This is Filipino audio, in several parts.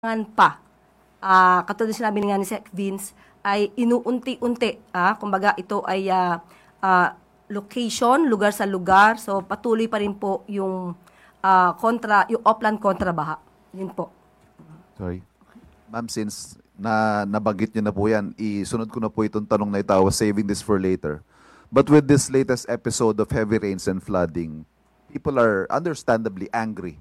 pa. Katulad sinabi nga ni Sec Vince, ay inuunti-unti. Kumbaga ito ay location, lugar sa lugar. So patuloy pa rin po yung yung Oplan kontra Baha. Yun po. Sorry. Ma'am, since nabanggit niyo na po yan, isunod ko na po itong tanong na ito. I was saving this for later. But with this latest episode of heavy rains and flooding, people are understandably angry.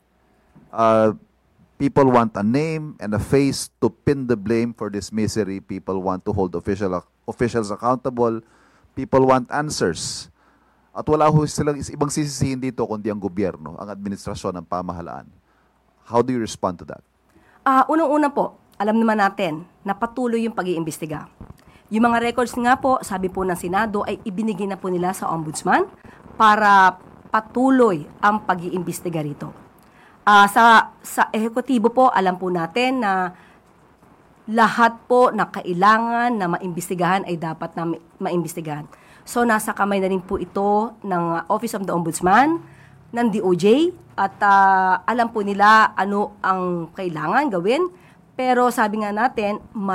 People want a name and a face to pin the blame for this misery. People want to hold officials accountable. People want answers. At wala ho silang ibang sisisihin dito kundi ang gobyerno, ang administrasyon ng pamahalaan. How do you respond to that? Unang-una po, alam naman natin na patuloy yung pag-iimbestiga. Yung mga records nga po, sabi po ng Senado, ay ibinigay na po nila sa Ombudsman para patuloy ang pag-iimbestiga rito. Sa ehekutibo po, alam po natin na lahat po na kailangan na maimbestigahan ay dapat na maimbestigahan. So nasa kamay na rin po ito ng Office of the Ombudsman, ng DOJ, at alam po nila ano ang kailangan gawin. Pero sabi nga natin,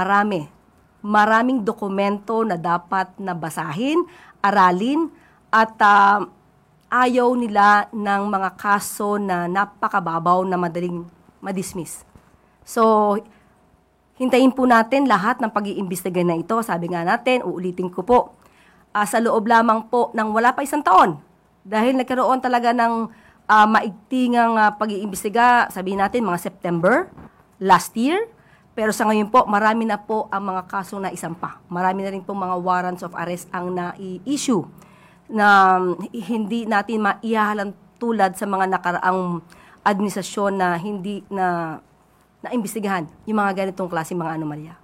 maraming dokumento na dapat nabasahin, aralin, at ayaw nila ng mga kaso na napakababaw na madaling madismiss. So, hintayin po natin lahat ng pag-iimbestiga na ito. Sabi nga natin, uulitin ko po, sa loob lamang po ng wala pa isang taon. Dahil nagkaroon talaga ng maigtingang pag-iimbestiga, sabihin natin mga September last year. Pero sa ngayon po, marami na po ang mga kaso na isampa. Marami na rin po mga warrants of arrest ang na-issue na hindi natin maihahalang tulad sa mga nakaraang administrasyon na hindi na-imbestigahan yung mga ganitong klaseng mga anomalya.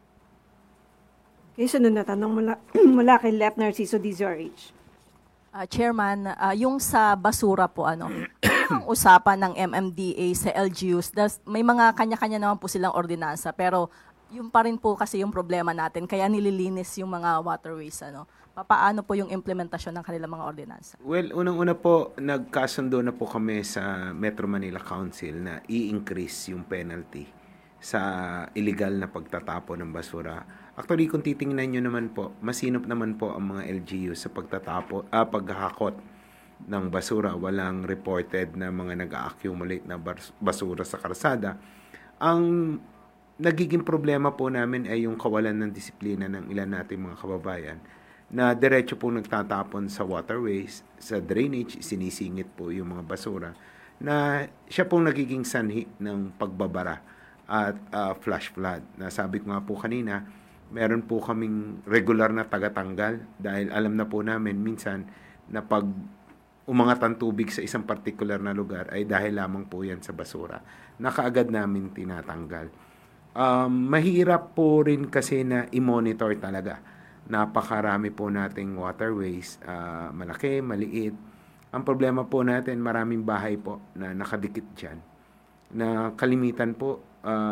Okay, sunod na tanong mula kay Lep Narciso DZRH. Chairman, yung sa basura po, ang usapan ng MMDA sa LGUs, may mga kanya-kanya naman po silang ordinansa, pero yung pa rin po kasi yung problema natin, kaya nililinis yung mga waterways. Paano po yung implementasyon ng kanilang mga ordinansa? Well, unang-una po, nagkasundo na po kami sa Metro Manila Council na i-increase yung penalty sa illegal na pagtatapon ng basura. Actually, kung titingnan nyo naman po, masinop naman po ang mga LGU sa paghahakot ng basura. Walang reported na mga nag-accumulate na basura sa karsada. Ang nagiging problema po namin ay yung kawalan ng disiplina ng ilan nating mga kababayan na diretso po nagtatapon sa waterways, sa drainage, sinisingit po yung mga basura na siya pong nagiging sanhi ng pagbabara at flash flood. Nasabi ko nga po kanina, meron po kaming regular na tagatanggal dahil alam na po namin minsan na pag umangat ang tubig sa isang particular na lugar ay dahil lamang po yan sa basura. Nakaagad namin tinatanggal. Mahirap po rin kasi na i-monitor talaga. Napakarami po nating waterways, malaki, maliit. Ang problema po natin, maraming bahay po na nakadikit dyan, na kalimitan po,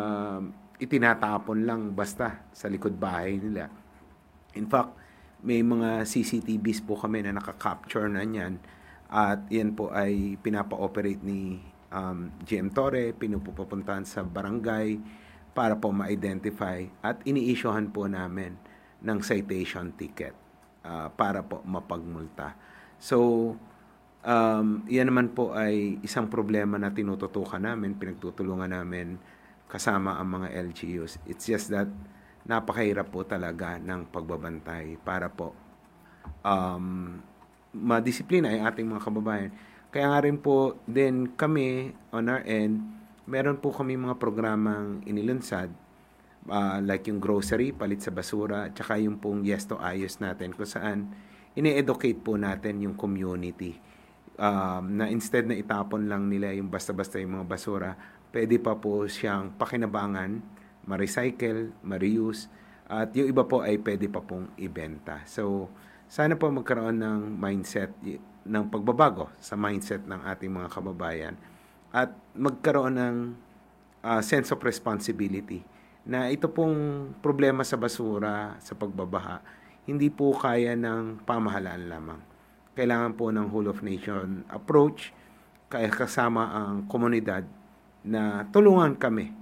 itinatapon lang basta sa likod bahay nila. In fact, may mga CCTVs po kami na nakaka-capture na yan at yan po ay pinapa-operate ni GM Torre, pinupupuntahan sa barangay para po ma-identify at ini-issuehan po namin ng citation ticket para po mapagmulta. So, yan naman po ay isang problema na tinututukan namin, pinagtutulungan namin kasama ang mga LGUs. It's just that napakahirap po talaga ng pagbabantay para po madisiplina ang ating mga kababayan. Kaya nga rin po din kami on our end, meron po kami mga programang inilunsad like yung grocery, palit sa basura, at saka yung pong Yes to Ayos natin kung saan ini-educate po natin yung community na instead na itapon lang nila yung basta-basta yung mga basura, pwede pa po siyang pakinabangan, ma-recycle, ma-reuse, at yung iba po ay pwede pa pong ibenta. So, sana po magkaroon ng mindset, ng pagbabago sa mindset ng ating mga kababayan at magkaroon ng sense of responsibility na ito pong problema sa basura, sa pagbabaha, hindi po kaya ng pamahalaan lamang. Kailangan po ng whole of nation approach, kaya kasama ang komunidad na tulungan kami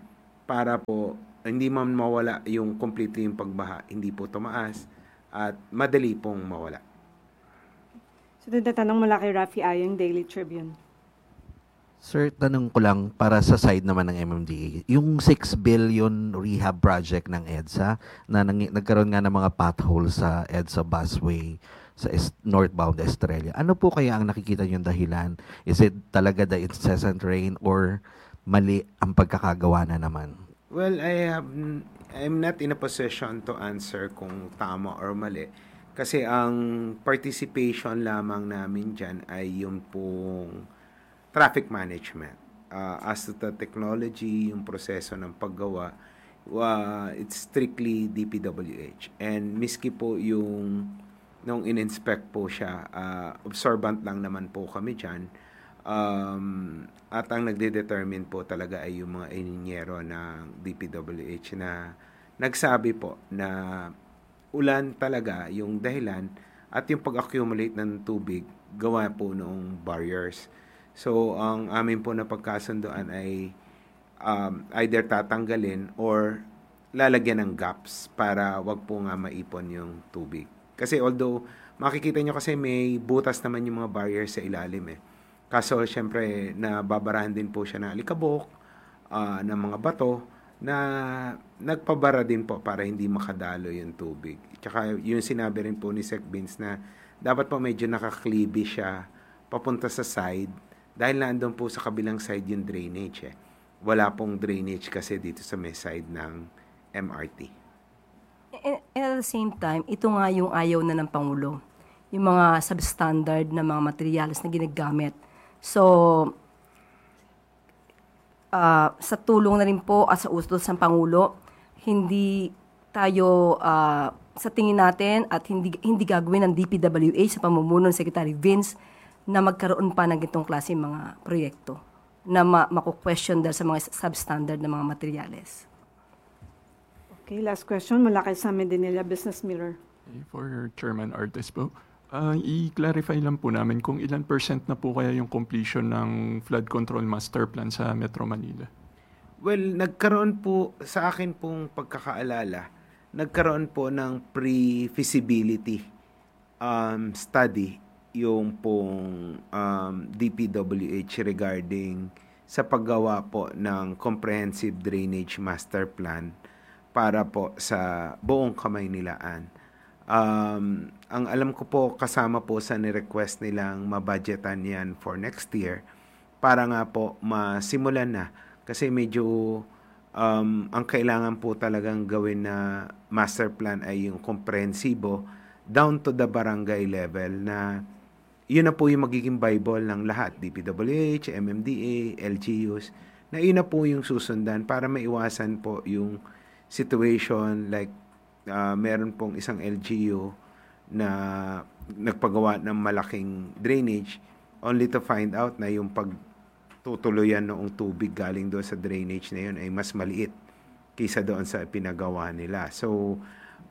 para po hindi man mawala yung completely yung pagbaha, hindi po tumaas at madali pong mawala. Sunod na tanong mula kay Rafi Ayong, Daily Tribune. Sir, tanong ko lang para sa side naman ng MMDA. Yung 6 billion rehab project ng EDSA na nagkaroon nga ng mga potholes sa EDSA busway sa northbound Estrella. Ano po kaya ang nakikita niyong dahilan? Is it talaga the incessant rain or mali ang pagkakagawa na naman? Well, I'm not in a position to answer kung tama or mali. Kasi ang participation lamang namin dyan ay yung pong traffic management. As to the technology, yung proseso ng paggawa, it's strictly DPWH. And miski po yung nung in-inspect po siya, observant lang naman po kami dyan. At ang nagde-determine po talaga ay yung mga ininyero ng DPWH na nagsabi po na ulan talaga yung dahilan at yung pag-accumulate ng tubig gawa po noong barriers. So, ang amin po na pagkasunduan ay either tatanggalin or lalagyan ng gaps para wag po nga maipon yung tubig. Kasi although, makikita nyo kasi may butas naman yung mga barriers sa ilalim eh. Kaso, syempre, nababarahan din po siya ng alikabok, ng mga bato, na nagpabara din po para hindi makadalo yung tubig. Tsaka, yung sinabi rin po ni Sec Vince na dapat po medyo nakaklibi siya papunta sa side dahil naandun po sa kabilang side yung drainage eh. Wala pong drainage kasi dito sa may side ng MRT. And at the same time, ito nga yung ayaw na ng Pangulo. Yung mga substandard na mga materials na ginagamit. So, sa tulong na rin po at sa utos ng Pangulo, hindi tayo sa tingin natin at hindi gagawin ng DPWH sa pamumuno ng Secretary Vince na magkaroon pa ng itong klase mga proyekto na maku-question dahil sa mga substandard na mga materyales. Okay, last question mula kay Sam Medinilla, Business Mirror. For Chairman Artes po, i-clarify lang po namin kung ilan % na po kaya yung completion ng flood control master plan sa Metro Manila. Well, nagkaroon po, sa akin pong pagkakaalala, nagkaroon po ng pre-feasibility study yung pong DPWH regarding sa paggawa po ng comprehensive drainage master plan para po sa buong Kamaynilaan. Ang alam ko po, kasama po sa ni-request nilang mabudgetan yan for next year para nga po masimulan na. Kasi medyo ang kailangan po talagang gawin na master plan ay yung komprehensibo down to the barangay level na yun na po yung magiging Bible ng lahat, DPWH, MMDA, LGUs, na yun na po yung susundan para maiwasan po yung situation like meron pong isang LGU na nagpagawa ng malaking drainage only to find out na yung pagtutuluyan noong tubig galing doon sa drainage na yun ay mas maliit kaysa doon sa pinagawa nila. So,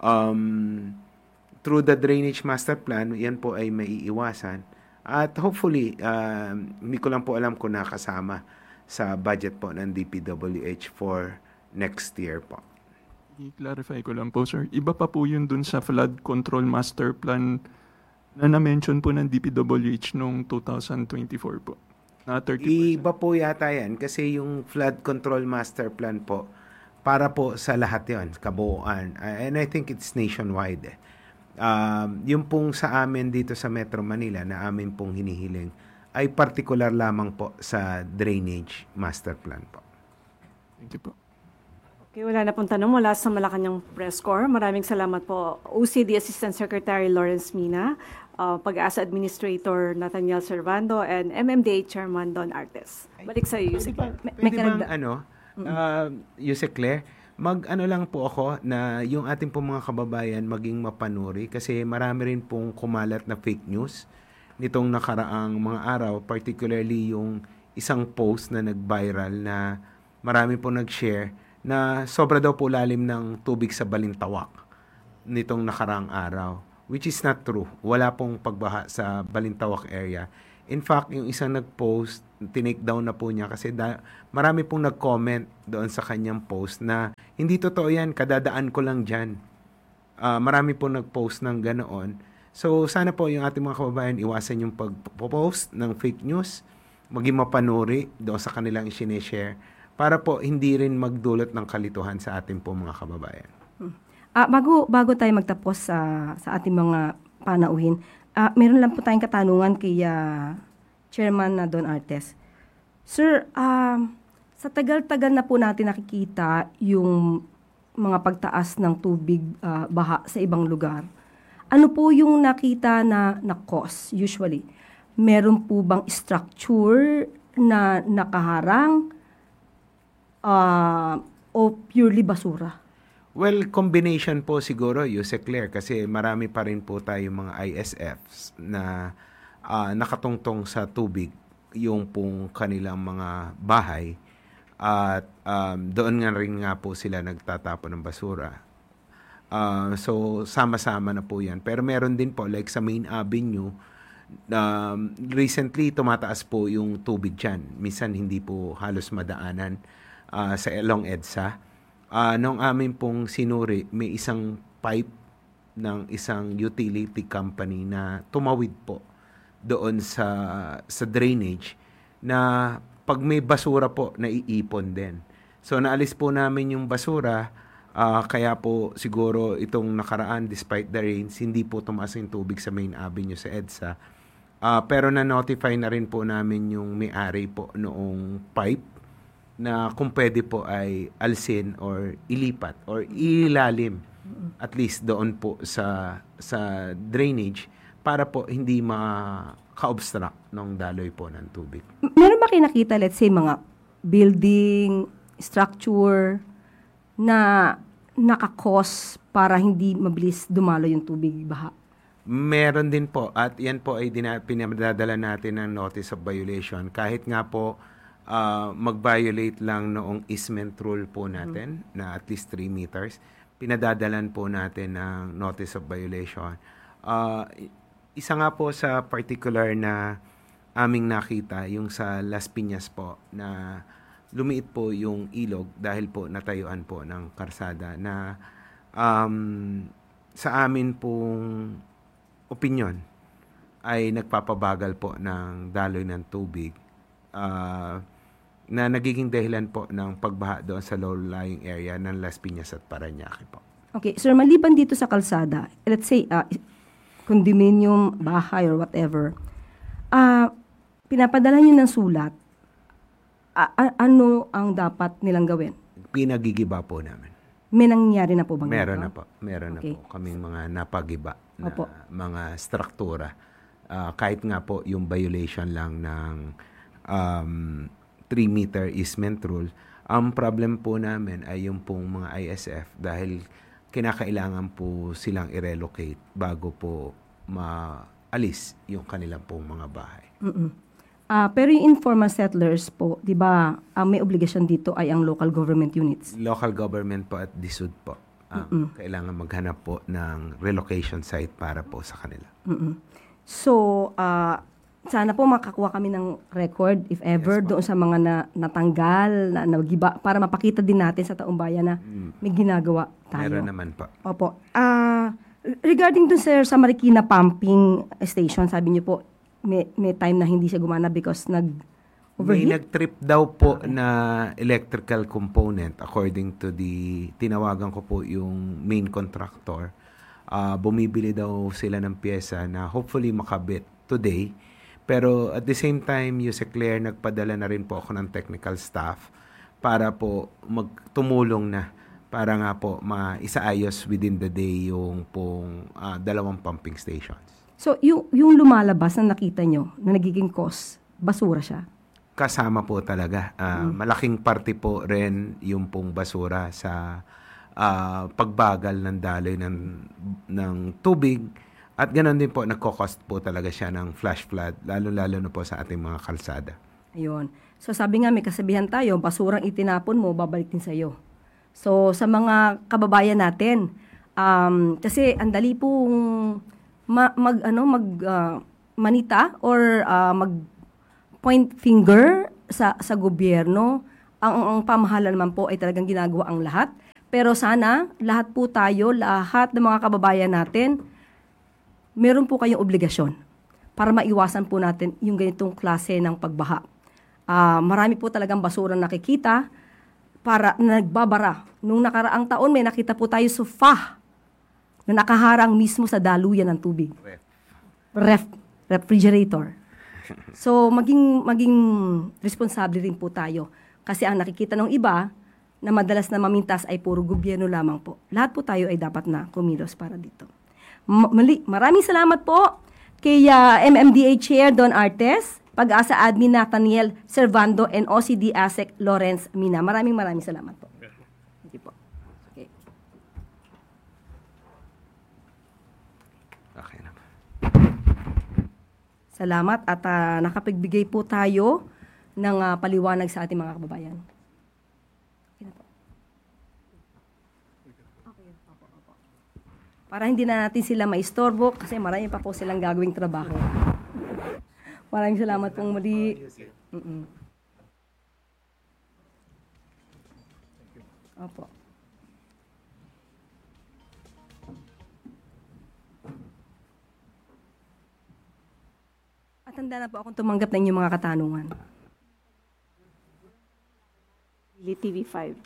through the drainage master plan, yan po ay maiiwasan. At hopefully, hindi ko lang po alam kung nakasama sa budget po ng DPWH for next year po. I-clarify ko lang po, sir. Iba pa po yun dun sa flood control master plan na na-mention po ng DPWH noong 2024 po. Na 30%. Iba po yata yan kasi yung flood control master plan po para po sa lahat yon, kabuuan. And I think it's nationwide. Yung pong sa amin dito sa Metro Manila na amin pong hinihiling ay particular lamang po sa drainage master plan po. Thank you po. Okay, wala na pong tanong mula sa Malacanang Press Corps. Maraming salamat po. OCD Assistant Secretary Lawrence Mina, Pag-asa Administrator Nathaniel Servando, and MMDA Chairman Don Artes. Balik sa iyo, Yusek. Pwede bang Yusek Claire, mag-ano lang po ako na yung ating pong mga kababayan maging mapanuri kasi marami rin pong kumalat na fake news nitong nakaraang mga araw, particularly yung isang post na nag-viral na marami pong nag-share na sobra daw po lalim ng tubig sa Balintawak nitong nakaraang araw, which is not true. Wala pong pagbaha sa Balintawak area. In fact, yung isang nag-post tinake down na po niya kasi marami pong nag-comment doon sa kanyang post na hindi totoo yan, kadadaan ko lang dyan. Marami pong nag-post ng ganoon. So sana po yung ating mga kababayan iwasan yung pag-post ng fake news, maging mapanuri doon sa kanilang isineshare para po hindi rin magdulot ng kalituhan sa ating po mga kababayan. Bago tayo magtapos sa ating mga panauhin, meron lang po tayong katanungan kay Chairman Don Artes. Sir, sa tagal-tagal na po natin nakikita yung mga pagtaas ng tubig, baha sa ibang lugar. Ano po yung nakita na cause usually? Meron po bang structure na nakaharang o purely basura? Well, combination po siguro, Yuse Claire, kasi marami pa rin po tayong mga ISFs na nakatungtong sa tubig yung pong kanilang mga bahay at doon nga rin nga po sila nagtatapon ng basura. So, sama-sama na po yan. Pero meron din po, like sa Main Avenue, recently tumataas po yung tubig dyan. Minsan hindi po halos madaanan sa Along EDSA. Nung amin pong sinuri, may isang pipe ng isang utility company na tumawid po doon sa drainage na pag may basura po, naiipon din. So naalis po namin yung basura, kaya po siguro itong nakaraan, despite the rains, hindi po tumaas yung tubig sa Main Avenue sa EDSA. Pero na-notify na rin po namin yung may-ari po noong pipe na kung pwede po ay alsin or ilipat or ilalim at least doon po sa drainage para po hindi maka-obstruct ng daloy po ng tubig. Meron ba kayo nakita, let's say, mga building, structure na nakakos para hindi mabilis dumalo yung tubig baha? Meron din po at yan po ay pinadadala natin ng notice of violation kahit nga po mag-violate lang noong easement rule po natin na at least 3 meters. Pinadadalan po natin ng notice of violation. Isa nga po sa particular na aming nakita, yung sa Las Piñas po, na lumiit po yung ilog dahil po natayuan po ng karsada na sa amin pong opinyon ay nagpapabagal po ng daloy ng tubig na nagiging dahilan po ng pagbaha doon sa low-lying area ng Las Piñas at Parañaque po. Okay, sir, maliban dito sa kalsada, let's say, condominium, bahay, or whatever, pinapadala nyo ng sulat, ano ang dapat nilang gawin? Pinagigiba po namin. May nangyari na po bang Meron ganito? na po. Meron Okay. na po kaming mga napagiba na Opo. mga struktura. Kahit nga po yung violation lang ng 3-meter easement rule, ang problem po namin ay yung pong mga ISF dahil kinakailangan po silang i-relocate bago po maalis yung kanilang pong mga bahay. Pero yung informal settlers po, di ba, may obligasyon dito ay ang local government units. Local government po at DSUD po. Kailangan maghanap po ng relocation site para po sa kanila. So, sana po makakuha kami ng record, if ever, doon sa mga natanggal, na nagiba, para mapakita din natin sa taong bayan na may ginagawa tayo. Meron naman po. Opo. Regarding dun, sir, sa Marikina Pumping Station, sabi niyo po, may time na hindi siya gumana because May nag-overheat? nag-trip daw po na electrical component according to tinawagan ko po yung main contractor. Bumibili daw sila ng pyesa na hopefully makabit today. Pero at the same time, Yuse Claire, nagpadala na rin po ako ng technical staff para po magtumulong na para nga po maisaayos within the day yung pong 2 pumping stations. So, yung lumalabas na nakita nyo, na nagiging cause, basura siya? Kasama po talaga. Malaking parte po rin yung pong basura sa pagbagal ng daloy ng tubig. At ganoon din po, nagko-cost po talaga siya ng flash flood, lalo-lalo na po sa ating mga kalsada. Ayun. So, sabi nga, may kasabihan tayo, basurang itinapon mo, babalik din sa'yo. So, sa mga kababayan natin, kasi ang dali pong manita or point finger sa gobyerno. Ang pamahalaan naman po ay talagang ginagawa ang lahat. Pero sana, lahat po tayo, lahat ng mga kababayan natin, meron po kayong obligasyon para maiwasan po natin yung ganitong klase ng pagbaha. Marami po talagang basura nakikita para nagbabara. Nung nakaraang taon, may nakita po tayo sofa na nakaharang mismo sa daluyan ng tubig. Refrigerator. So, maging responsable rin po tayo. Kasi ang nakikita ng iba na madalas na mamintas ay puro gobyerno lamang po. Lahat po tayo ay dapat na kumilos para dito. Maraming salamat po kay MMDA Chair Don Artes, Pag-asa Admin Nathaniel Servando, and OCD ASEC Lawrence Mina. Maraming salamat po. Thank you po. Okay. Okay na. Salamat at nakapagbigay po tayo ng paliwanag sa ating mga kababayan. Okay na po. Okay. Opo. Para hindi na natin sila maistorbo kasi marami pa po silang gagawing trabaho. Maraming salamat pong muli. Opo. At handa na po akong tumanggap ng inyong mga katanungan. TV5.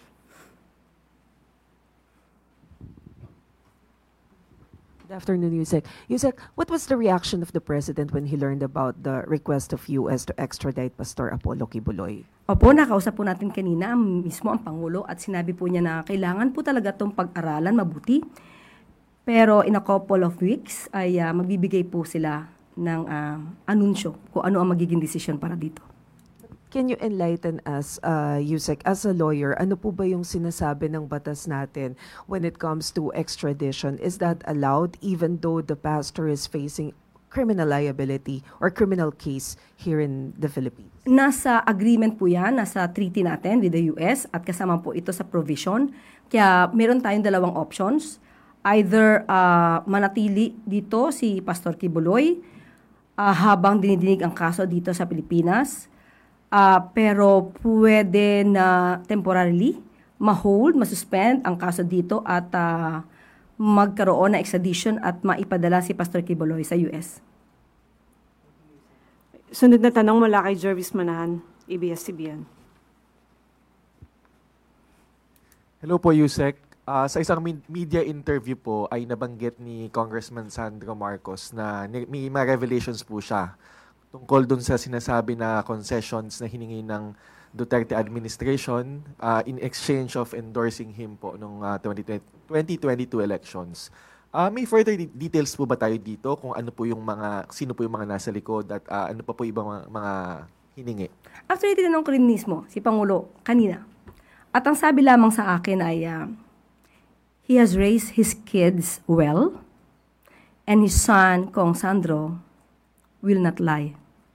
Good afternoon, Yusek. Yusek, what was the reaction of the President when he learned about the request of US to extradite Pastor Apollo Kibuloy? Opo, nakausap po natin kanina mismo ang Pangulo at sinabi po niya na kailangan po talaga itong pag-aralan mabuti. Pero in a couple of weeks ay magbibigay po sila ng anunsyo kung ano ang magiging desisyon para dito. Can you enlighten us, Yusek, as a lawyer, ano po ba yung sinasabi ng batas natin when it comes to extradition? Is that allowed even though the pastor is facing criminal liability or criminal case here in the Philippines? Nasa agreement po yan, nasa treaty natin with the US at kasama po ito sa provision. Kaya meron tayong dalawang options. Either manatili dito si Pastor Kibuloy habang dinidinig ang kaso dito sa Pilipinas. Pero pwede na temporarily ma-hold, ma-suspend ang kaso dito at magkaroon ng extradition at maipadala si Pastor Kibuloy sa US. Sunod na tanong mula kay Jervis Manahan, ABS-CBN. Hello po, Yusek. Sa isang media interview po ay nabanggit ni Congressman Sandro Marcos na may mga revelations po siya tungkol dun sa sinasabi na concessions na hiningi ng Duterte administration in exchange of endorsing him po noong 2022 elections. May further details po ba tayo dito kung ano po yung sino po yung mga nasa likod at ano pa po ibang mga hiningi? Actually, tinanong ko rin mismo si Pangulo kanina. At ang sabi lamang sa akin ay he has raised his kids well and his son, Kong Sandro, will not lie.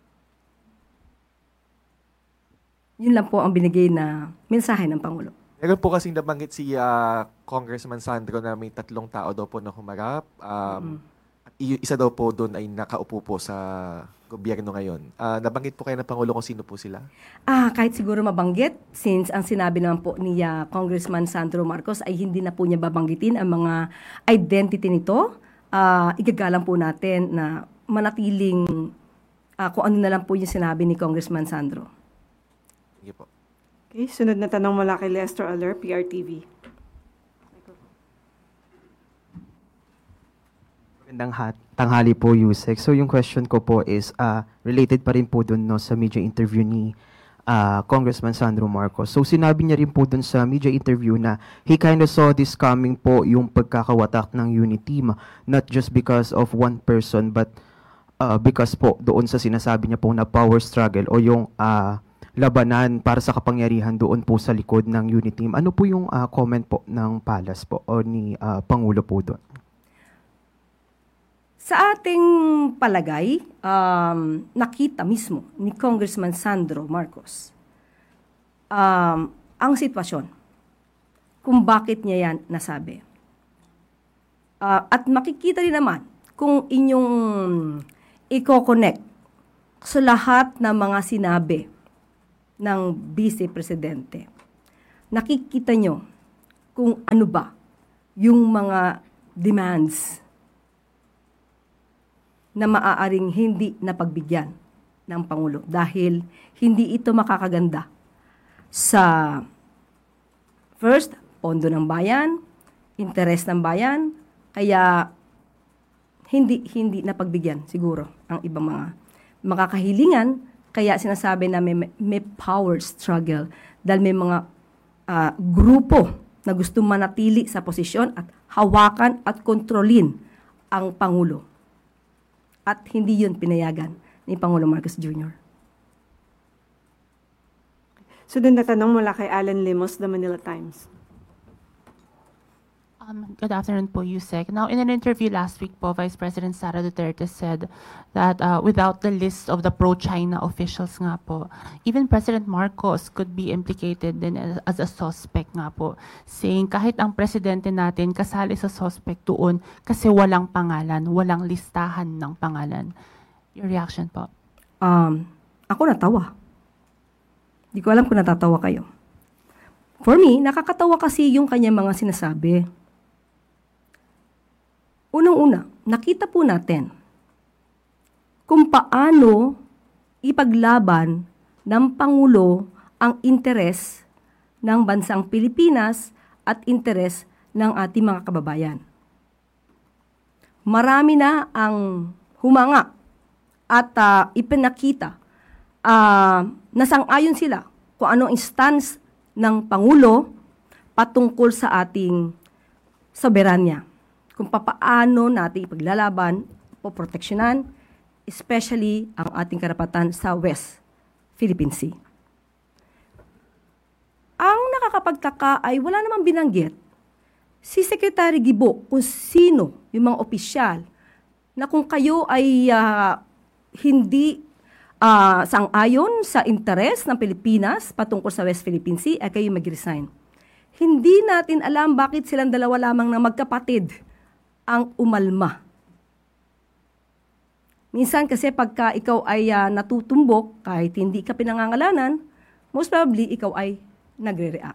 Yun lang po ang binigay na mensahe ng Pangulo. Meron po kasing nabanggit si Congressman Sandro na may 3 tao daw po na humarap. Isa daw po doon ay nakaupo po sa gobyerno ngayon. Nabanggit po kayo ng Pangulo kung sino po sila? Kahit siguro mabanggit, since ang sinabi naman po ni Congressman Sandro Marcos ay hindi na po niya babanggitin ang mga identity nito, igagalang po natin na manatiling kung ano na lang po yung sinabi ni Congressman Sandro. Sige po. Okay, sunod na tanong mula kay Lester Aller, PRTV. Magandang tanghali po, Yusek. So yung question ko po is related pa rin po dun sa media interview ni Congressman Sandro Marcos. So sinabi niya rin po dun sa media interview na he kind of saw this coming po yung pagkakawatak ng unit team, not just because of one person but because po doon sa sinasabi niya po na power struggle o yung labanan para sa kapangyarihan doon po sa likod ng unit team. Ano po yung comment po ng Palas po o ni Pangulo po doon? Sa ating palagay, nakita mismo ni Congressman Sandro Marcos ang sitwasyon kung bakit niya yan nasabi. At makikita rin naman kung inyong i-connect sa lahat ng mga sinabi ng Vice Presidente, nakikita nyo kung ano ba yung mga demands na maaaring hindi napagbigyan ng Pangulo dahil hindi ito makakaganda sa first, pondo ng bayan, interes ng bayan, kaya hindi napagbigyan siguro ang ibang mga makakahilingan, kaya sinasabi na may power struggle dahil may mga grupo na gusto manatili sa posisyon at hawakan at kontrolin ang Pangulo. At hindi yun pinayagan ni Pangulo Marcos Jr. Sunod na tanong mula kay Alan Limos, The Manila Times. Good afternoon po, Yusek. Now, in an interview last week po, Vice President Sara Duterte said that without the list of the pro-China officials nga po, even President Marcos could be implicated din as a suspect nga po, saying kahit ang presidente natin kasali sa suspect doon kasi walang pangalan, walang listahan ng pangalan. Your reaction po? Ako natawa. Di ko alam kung natatawa kayo. For me, nakakatawa kasi yung kanyang mga sinasabi. Unang-una, nakita po natin kung paano ipaglaban ng Pangulo ang interes ng bansang Pilipinas at interes ng ating mga kababayan. Marami na ang humanga at ipinakita na sang-ayon sila kung anong stance ng Pangulo patungkol sa ating soberanya. Kung papaano natin ipaglalaban o proteksyonan, especially ang ating karapatan sa West Philippine Sea. Ang nakakapagtaka ay wala namang binanggit si Secretary Gibo kung sino yung mga opisyal na kung kayo ay hindi sang-ayon sa interes ng Pilipinas patungkol sa West Philippine Sea, ay kayo mag-resign. Hindi natin alam bakit silang dalawa lamang na magkapatid ang umalma. Minsan kasi pagka ikaw ay natutumbok, kahit hindi ka pinangangalanan, most probably ikaw ay nagre-react.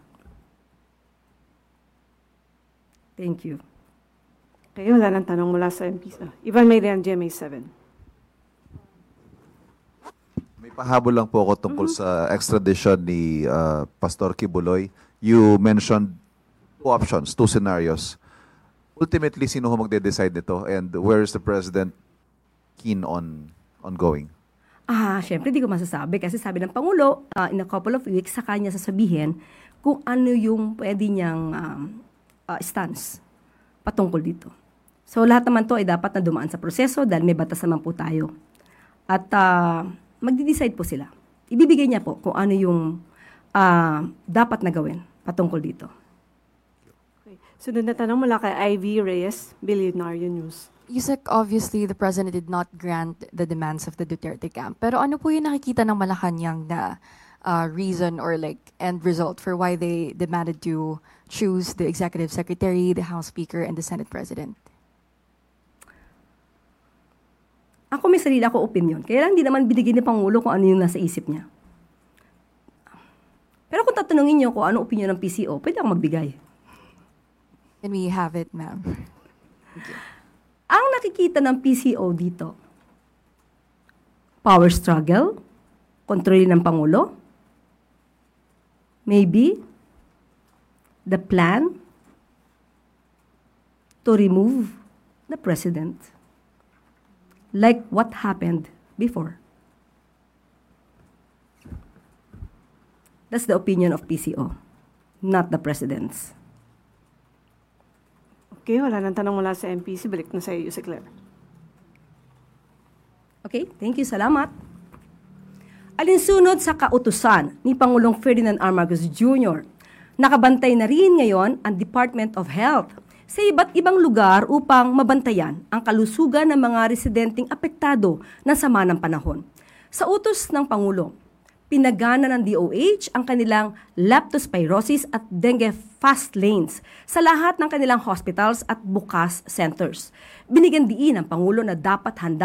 Thank you. Okay, wala nang tanong mula sa MP. Ivan Mayrian, GMA 7. May pahabol lang po ako tungkol sa extradition ni Pastor Kibuloy. You mentioned two options, two scenarios. Ultimately, sino ho magde-decide nito and where is the President keen on going? Syempre di ko masasabi kasi sabi ng Pangulo, in a couple of weeks, sa kanya sasabihin kung ano yung pwede niyang stance patungkol dito. So lahat naman to ay dapat na dumaan sa proseso dahil may batas naman po tayo. At magde-decide po sila. Ibibigay niya po kung ano yung dapat na gawin patungkol dito. Sunod na tanong mula kay Ivy Reyes, Billionaire News. Yusek, obviously, the President did not grant the demands of the Duterte camp. Pero ano po yung nakikita ng Malacanang na reason or like end result for why they demanded to choose the Executive Secretary, the House Speaker, and the Senate President? Ako may sarili ako opinion. Kaya lang hindi naman binigay ni Pangulo kung ano yung nasa isip niya. Pero kung tatanungin niyo kung ano opinion ng PCO, pwede akong magbigay. Can we have it, ma'am? Ang nakikita ng PCO dito, power struggle, kontrolin ng Pangulo, maybe the plan to remove the President. Like what happened before. That's the opinion of PCO, not the President's. Okay, wala nang tanong mula sa MPC. Balik na sa iyo, si Claire. Okay, thank you. Salamat. Alinsunod sa kautusan ni Pangulong Ferdinand R. Marcos Jr., nakabantay na rin ngayon ang Department of Health sa iba't ibang lugar upang mabantayan ang kalusugan ng mga residenteng apektado ng sama ng panahon. Sa utos ng Pangulo, pinagana ng DOH ang kanilang leptospirosis at dengue fast lanes sa lahat ng kanilang hospitals at bukas centers. Binigyan diin ng Pangulo na dapat handa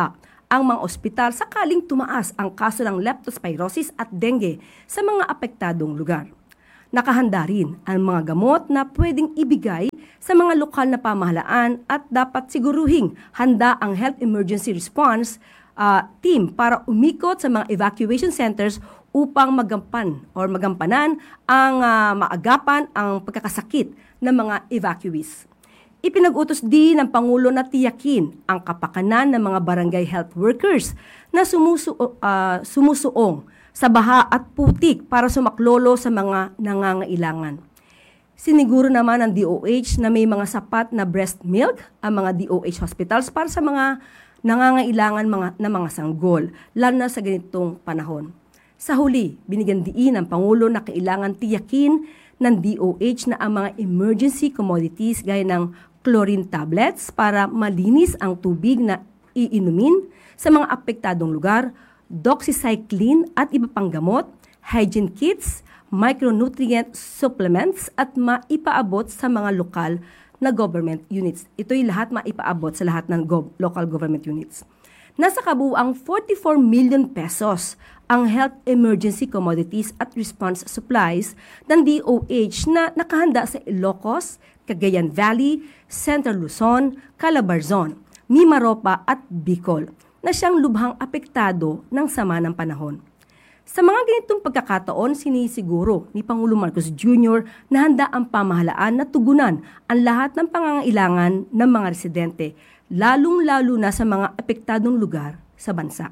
ang mga ospital sakaling tumaas ang kaso ng leptospirosis at dengue sa mga apektadong lugar. Nakahanda rin ang mga gamot na pwedeng ibigay sa mga lokal na pamahalaan at dapat siguruhing handa ang Health Emergency Response team para umikot sa mga evacuation centers upang magampanan ang maagapan ang pagkakasakit ng mga evacuees. Ipinag-utos din ng Pangulo na tiyakin ang kapakanan ng mga barangay health workers na sumusuong sa baha at putik para sumaklolo sa mga nangangailangan. Siniguro naman ng DOH na may mga sapat na breast milk ang mga DOH hospitals para sa mga nangangailangan ng mga sanggol, lalo na sa ganitong panahon. Sa huli, binigyan diin ng Pangulo na kailangan tiyakin ng DOH na ang mga emergency commodities gaya ng chlorine tablets para malinis ang tubig na iinumin sa mga apektadong lugar, doxycycline at iba pang gamot, hygiene kits, micronutrient supplements at maipaabot sa mga lokal na government units. Ito'y lahat maipaabot sa lahat ng local government units. Nasa kabuuang 44 million pesos ang health emergency commodities at response supplies ng DOH na nakahanda sa Ilocos, Cagayan Valley, Central Luzon, Calabarzon, Mimaropa at Bicol na siyang lubhang apektado ng sama ng panahon. Sa mga ganitong pagkakataon, sinisiguro ni Pangulong Marcos Jr. na handa ang pamahalaan na tugunan ang lahat ng pangangailangan ng mga residente, lalong-lalo na sa mga apektadong lugar sa bansa.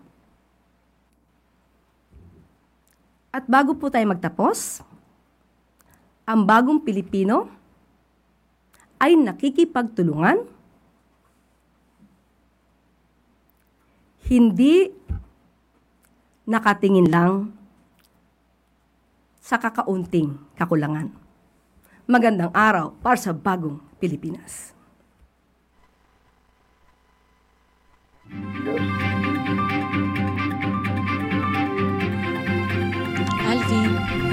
At bago po tayo magtapos, ang bagong Pilipino ay nakikipagtulungan, hindi nakatingin lang sa kakaunting kakulangan. Magandang araw para sa bagong Pilipinas. Alvin.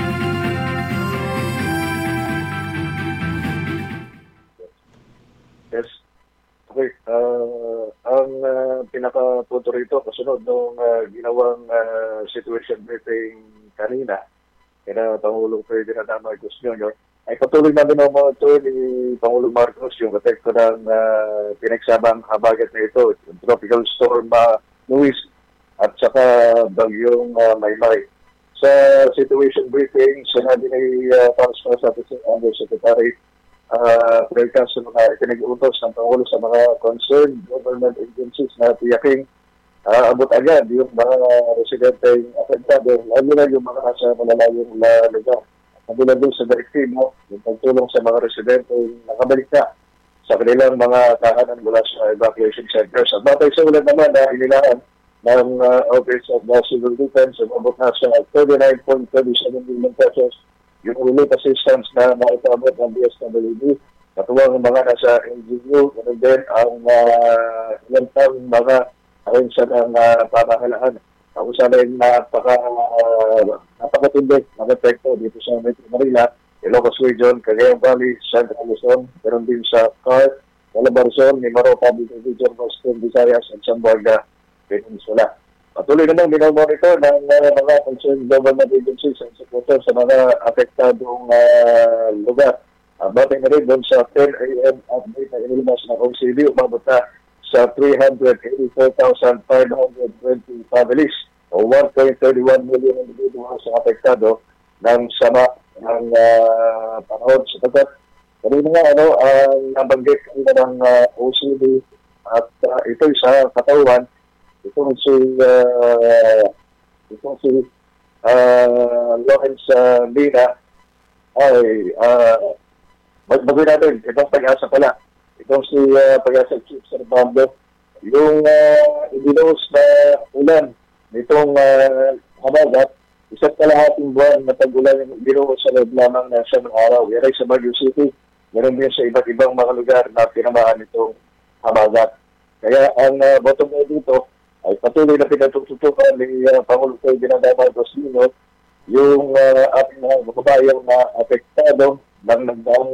Yes. Okay. Ang pinaka-punto rito, kasunod nung ginawang situation briefing kanina, kina Pangulong Ferdinand Marcos Jr., ay patuloy namin ang mga ito ni Pangulong Marcos yung epekto ng pinagsabang habagat na ito, yung tropical storm Luis at saka bagyong Maymay. Sa situation briefing, sinabi ni Pangulong sa Undersecretary Pagkas sa mga pinag-utos ng Pangulo sa mga concerned government agencies na tiyaking abot agad yung mga residenteng apektado, lalo na yung mga nasa malalayong lugar. Kabila doon sa direktibo, yung pagtulong sa mga residenteng nakabalik na sa kanilang mga tahanan mula sa evacuation centers. At batay sa ulan naman na inilaan ng Office of the Civil Defense, abot na sa 39.27 million pesos yung relief assistance na maipaabot ng DSWD, katuwang mga nasa NGO, and then ang ilang mga ahensya ng pamahalaan. Ako sana yung napakatindi ng epekto dito sa Metro Manila, Ilocos Region, Cagayan Valley, Central Luzon, meron din sa CAR, Calabarzon, Mimaropa, Region, Western Visayas, at Zamboanga Peninsula. Patuloy naman minomonitor ng mga concerned government agencies and supporter sa mga apektadong lugar. Batay na rin doon sa 10 a.m. update na inilabas ng OCD, umabot na sa 384,520 families o 1.31 million individuals ang apektado ng sama ng panahon. Sapagkat kanina nga ang nabanggit ng OCD at ito'y sa katawan. Itong si Lawrence Lina ay magbagoy natin. Itong Pag-asa pala. Itong si Pag-asa Chief Servando. Yung ibinos na ulan nitong habagat, isa't kalahating buwan na tag-ulan yung ibinos sa loob lamang na siyang araw. Yan ay sa Baguio City. Meron din sa iba't ibang mga lugar na tinamaan itong habagat. Kaya ang bottom line dito ay patuloy na pinatututukan ni Pangulong Ferdinand Marcos Jr. yung ating mga kababayang na apektado ng nagdaang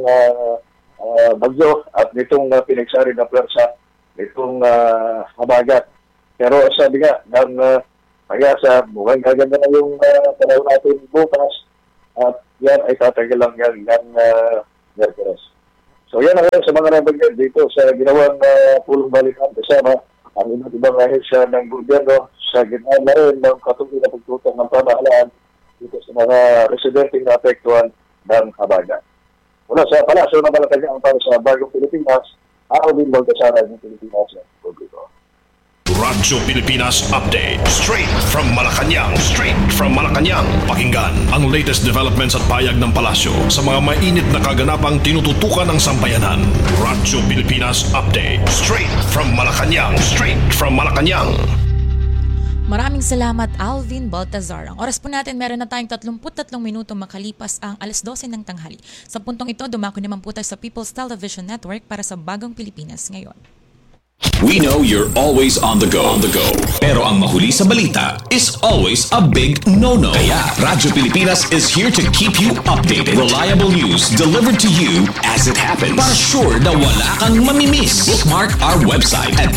bagyo at nitong pinagsari na pwersa nitong habagat. Pero sabi nga, ng pag-asa, mukhang gaganda na yung panahon natin bukas at yan ay tatagal lang yan ng Merkules. So yan ang sa mga nabanggit dito sa ginawang pulong balikan kasama ang iba't ibang ahensya ng gobyerno sa gitna na rin ng patuloy na pagtutok ng pamahalaan dito sa mga residente na apektuhan ng habagat. Mula sa Palasyo ng Malacanang para sa Bagong Pilipinas, Alvin Baltasara ng Pilipinas ng Publiko. Radyo Pilipinas Update. Straight from Malacanang. Straight from Malacanang. Pakinggan ang latest developments at payag ng palasyo sa mga mainit na kaganapang tinututukan ng sambayanan. Radyo Pilipinas Update. Straight from Malacanang. Straight from Malacanang. Maraming salamat, Alvin Baltazar. Ang oras po natin, meron na tayong 33 minuto makalipas ang 12:00 ng tanghali. Sa puntong ito, dumako naman po tayo sa People's Television Network para sa Bagong Pilipinas ngayon. We know you're always on the go. Pero ang mahuli sa balita is always a big no-no. Kaya Radyo Pilipinas is here to keep you updated. Reliable news delivered to you as it happens. Para sure na wala kang mamimiss. Bookmark our website at